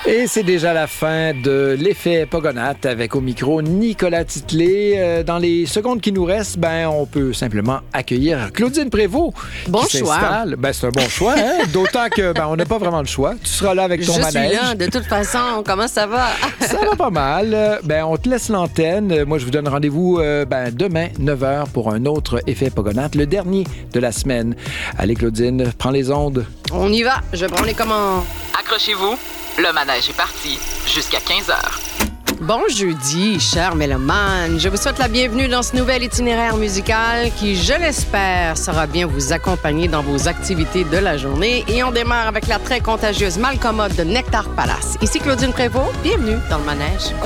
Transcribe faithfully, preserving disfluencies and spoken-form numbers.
Et c'est déjà la fin de l'effet Pogonatte avec au micro Nicolas Titlé. Euh, dans les secondes qui nous restent, ben, on peut simplement accueillir Claudine Prévost. Bon qui choix. s'installe. Ben, c'est un bon choix, hein? D'autant que ben, on n'a pas vraiment le choix. Tu seras là avec ton Je manège. suis là, de toute façon. Comment ça va? Ça va pas mal. Ben, on te laisse l'antenne. Moi, je vous donne rendez-vous euh, ben, demain, neuf heures, pour un autre effet Pogonatte, le dernier de la semaine. Allez, Claudine, prends les ondes. On y va. Je prends les commandes. Accrochez-vous, le manège est parti jusqu'à quinze heures. Bon jeudi, chers mélomanes. Je vous souhaite la bienvenue dans ce nouvel itinéraire musical qui, je l'espère, saura bien vous accompagner dans vos activités de la journée. Et on démarre avec la très contagieuse Malcommode de Nectar Palace. Ici Claudine Prévost. Bienvenue dans le manège.